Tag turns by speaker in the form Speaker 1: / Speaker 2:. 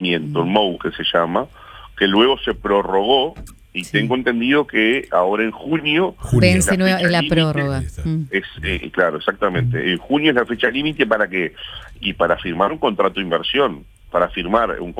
Speaker 1: arrendamiento, un MOU que se llama, que luego se prorrogó, y tengo entendido que ahora en junio
Speaker 2: vence la prórroga.
Speaker 1: Claro, exactamente. En junio es la fecha límite para firmar un contrato de inversión, para firmar un